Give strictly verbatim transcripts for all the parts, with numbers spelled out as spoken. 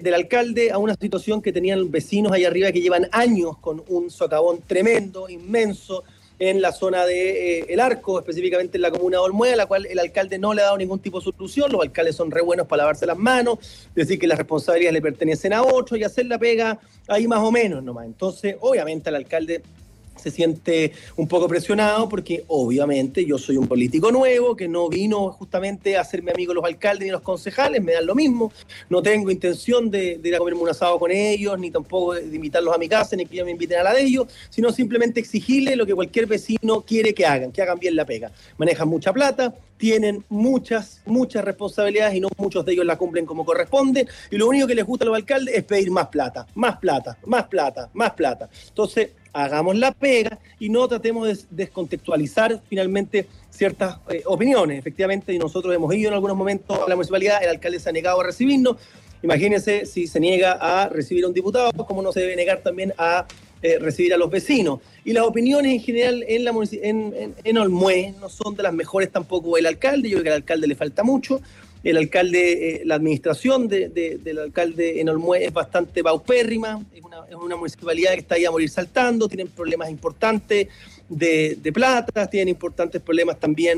del alcalde a una situación que tenían vecinos allá arriba que llevan años con un socavón tremendo, inmenso, en la zona de eh, El Arco, específicamente en la comuna de Olmué, a la cual el alcalde no le ha dado ningún tipo de solución. Los alcaldes son re buenos para lavarse las manos, decir que las responsabilidades le pertenecen a otros y hacer la pega ahí más o menos nomás. Entonces, obviamente, el alcalde se siente un poco presionado porque obviamente yo soy un político nuevo que no vino justamente a hacerme amigo de los alcaldes ni los concejales, me dan lo mismo, no tengo intención de, de ir a comerme un asado con ellos, ni tampoco de invitarlos a mi casa, ni que ellos me inviten a la de ellos, sino simplemente exigirles lo que cualquier vecino quiere que hagan, que hagan bien la pega. Manejan mucha plata, tienen muchas, muchas responsabilidades y no muchos de ellos la cumplen como corresponde, y lo único que les gusta a los alcaldes es pedir más plata, más plata, más plata, más plata. Entonces, hagamos la pega y no tratemos de descontextualizar finalmente ciertas eh, opiniones. Efectivamente, nosotros hemos ido en algunos momentos a la municipalidad, el alcalde se ha negado a recibirnos. Imagínense si se niega a recibir a un diputado, cómo no se debe negar también a eh, recibir a los vecinos. Y las opiniones en general en, la en, en, en Olmué no son de las mejores tampoco del alcalde. Yo creo que al alcalde le falta mucho. El alcalde, eh, la administración de, de, del alcalde en Olmué es bastante paupérrima, es una, es una municipalidad que está ahí a morir saltando, tienen problemas importantes de, de plata, tienen importantes problemas también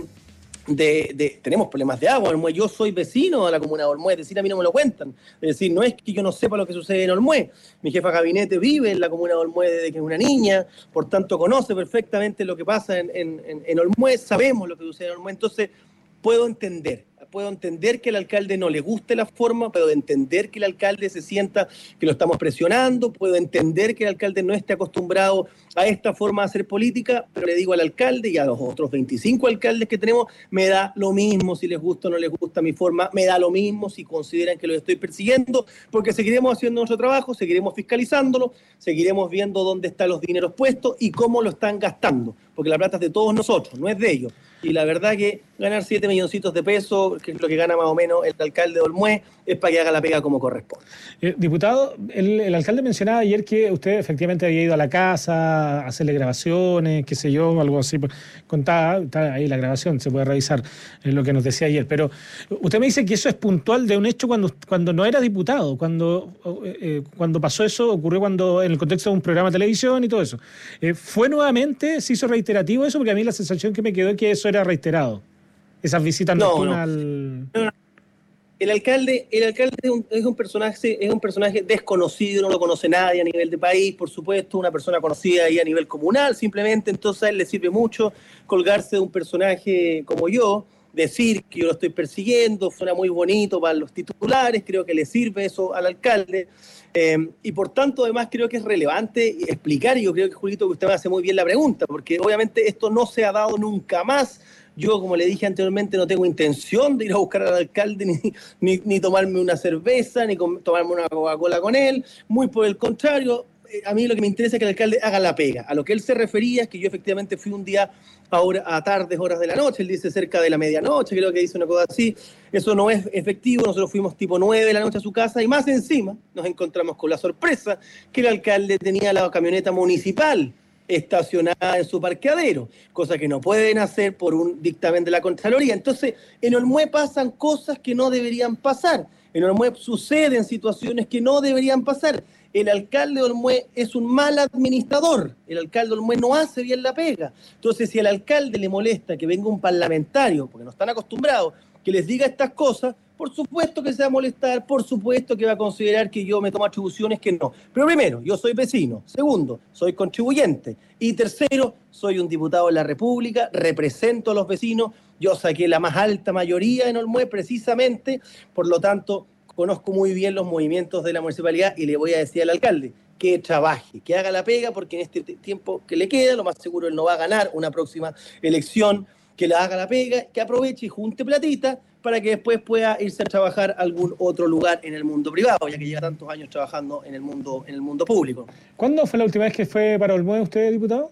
de, de, tenemos problemas de agua en Olmué. Yo soy vecino de la comuna de Olmué, es decir, a mí no me lo cuentan, es decir, no es que yo no sepa lo que sucede en Olmué, mi jefa de gabinete vive en la comuna de Olmué desde que es una niña, por tanto conoce perfectamente lo que pasa en, en, en Olmué, sabemos lo que sucede en Olmué, entonces puedo entender, puedo entender que al alcalde no le guste la forma, puedo entender que el alcalde se sienta que lo estamos presionando, puedo entender que el alcalde no esté acostumbrado a esta forma de hacer política, pero le digo al alcalde y a los otros veinticinco alcaldes que tenemos, me da lo mismo si les gusta o no les gusta mi forma, me da lo mismo si consideran que los estoy persiguiendo, porque seguiremos haciendo nuestro trabajo, seguiremos fiscalizándolo, seguiremos viendo dónde están los dineros puestos y cómo lo están gastando, porque la plata es de todos nosotros, no es de ellos. Y la verdad que ganar siete milloncitos de pesos, que es lo que gana más o menos el alcalde de Olmué, es para que haga la pega como corresponde. Eh, diputado, el, el alcalde mencionaba ayer que usted efectivamente había ido a la casa a hacerle grabaciones, qué sé yo, algo así. Contaba, está ahí la grabación, se puede revisar eh, lo que nos decía ayer. Pero usted me dice que eso es puntual de un hecho cuando, cuando no era diputado, cuando, eh, cuando pasó eso, ocurrió cuando en el contexto de un programa de televisión y todo eso. Eh, ¿Fue nuevamente, se hizo reiterativo eso? Porque a mí la sensación que me quedó es que eso era reiterado. Esas visitas no, nocturnas no. al... No, no. El alcalde, el alcalde es un, es un personaje, es un personaje desconocido, no lo conoce nadie a nivel de país, por supuesto, una persona conocida ahí a nivel comunal, simplemente, entonces a él le sirve mucho colgarse de un personaje como yo, decir que yo lo estoy persiguiendo, suena muy bonito para los titulares, creo que le sirve eso al alcalde, eh, y por tanto además creo que es relevante explicar, y yo creo que Julito que usted me hace muy bien la pregunta, porque obviamente esto no se ha dado nunca más. Yo, como le dije anteriormente, no tengo intención de ir a buscar al alcalde, ni, ni, ni tomarme una cerveza, ni con, tomarme una Coca-Cola con él. Muy por el contrario, eh, a mí lo que me interesa es que el alcalde haga la pega. A lo que él se refería es que yo efectivamente fui un día a, hora, a tardes, horas de la noche, él dice cerca de la medianoche, creo que dice una cosa así. Eso no es efectivo, nosotros fuimos tipo nueve de la noche a su casa y más encima nos encontramos con la sorpresa que el alcalde tenía la camioneta municipal estacionada en su parqueadero, cosa que no pueden hacer por un dictamen de la Contraloría. Entonces, en Olmué pasan cosas que no deberían pasar. En Olmué suceden situaciones que no deberían pasar. El alcalde de Olmué es un mal administrador. El alcalde de Olmué no hace bien la pega. Entonces, si al alcalde le molesta que venga un parlamentario, porque no están acostumbrados, que les diga estas cosas, por supuesto que se va a molestar, por supuesto que va a considerar que yo me tomo atribuciones que no. Pero primero, yo soy vecino. Segundo, soy contribuyente. Y tercero, soy un diputado de la República, represento a los vecinos. Yo saqué la más alta mayoría en Olmué precisamente, por lo tanto, conozco muy bien los movimientos de la municipalidad y le voy a decir al alcalde que trabaje, que haga la pega, porque en este tiempo que le queda, lo más seguro él no va a ganar una próxima elección, que la haga la pega, que aproveche y junte platita para que después pueda irse a trabajar a algún otro lugar en el mundo privado, ya que lleva tantos años trabajando en el mundo, en el mundo público. ¿Cuándo fue la última vez que fue para Olmué usted, diputado?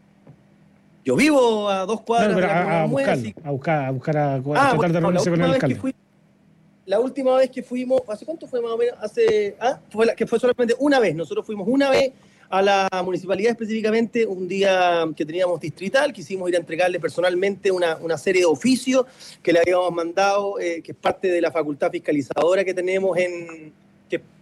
Yo vivo a dos cuadras no, pero de la a, a, Olmué, buscarlo, así... a buscar, a buscar, a, a ah, tratar bueno, de reunirse con el alcalde. Fui, la última vez que fuimos, ¿hace cuánto fue más o menos? Hace, ah, fue la, que fue solamente una vez. Nosotros fuimos una vez a la municipalidad específicamente, un día que teníamos distrital, quisimos ir a entregarle personalmente una, una serie de oficios que le habíamos mandado, eh, que es parte de la facultad fiscalizadora que tenemos en, que